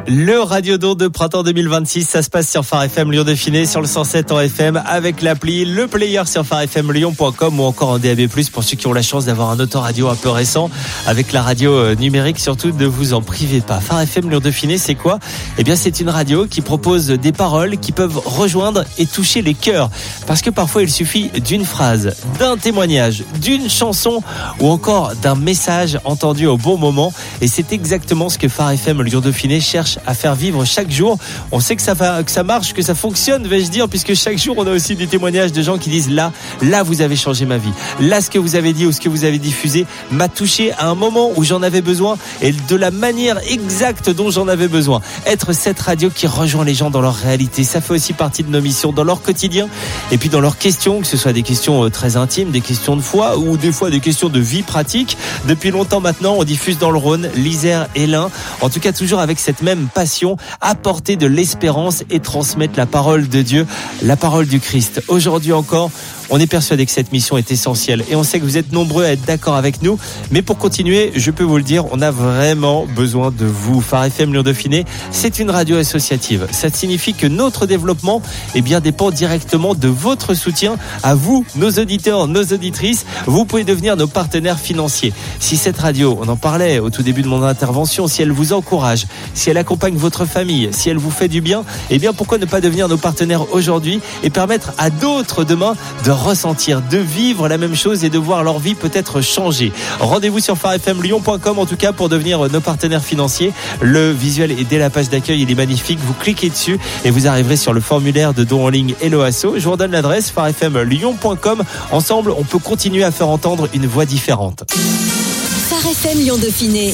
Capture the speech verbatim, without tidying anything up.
Le Radio-Don de printemps deux mille vingt-six, ça se passe sur Phare F M Lyon Dauphiné, sur le cent sept en F M, avec l'appli, le player sur phare f m lyon point com ou encore en D A B plus, pour ceux qui ont la chance d'avoir un autoradio un peu récent. Avec la radio numérique, surtout ne vous en privez pas. Phare F M Lyon Dauphiné, c'est quoi ? Eh bien, c'est une radio qui propose des paroles qui peuvent rejoindre et toucher les cœurs. Parce que parfois, il suffit d'une phrase, d'un témoignage, d'une chanson ou encore d'un message entendu au bon moment. Et c'est exactement ce que Phare F M Lyon Dauphiné cherche à faire vivre chaque jour. On sait que ça, va, que ça marche, que ça fonctionne, vais-je dire, puisque chaque jour on a aussi des témoignages de gens qui disent là, là vous avez changé ma vie. Là, ce que vous avez dit ou ce que vous avez diffusé m'a touché à un moment où j'en avais besoin et de la manière exacte dont j'en avais besoin. Être cette radio qui rejoint les gens dans leur réalité, ça fait aussi partie de nos missions, dans leur quotidien et puis dans leurs questions, que ce soit des questions très intimes, des questions de foi ou des fois des questions de vie pratique. Depuis longtemps maintenant, on diffuse dans le Rhône, l'Isère et l'Ain. En tout cas, toujours avec cette même passion, apporter de l'espérance et transmettre la parole de Dieu, la parole du Christ. Aujourd'hui encore, on est persuadé que cette mission est essentielle et on sait que vous êtes nombreux à être d'accord avec nous. Mais pour continuer, je peux vous le dire, on a vraiment besoin de vous. Phare F M Lyon Dauphiné, c'est une radio associative. Ça signifie que notre développement eh bien, dépend directement de votre soutien à vous, nos auditeurs, nos auditrices. Vous pouvez devenir nos partenaires financiers. Si cette radio, on en parlait au tout début de mon intervention, si elle vous encourage, si elle accompagne votre famille, si elle vous fait du bien, eh bien pourquoi ne pas devenir nos partenaires aujourd'hui et permettre à d'autres demain de ressentir, de vivre la même chose et de voir leur vie peut-être changer. Rendez-vous sur phare f m lyon point com en tout cas pour devenir nos partenaires financiers. Le visuel est dès la page d'accueil, il est magnifique. Vous cliquez dessus et vous arriverez sur le formulaire de don en ligne Hello Asso. Je vous redonne l'adresse phare f m lyon point com. Ensemble, on peut continuer à faire entendre une voix différente. Phare F M Lyon Dauphiné.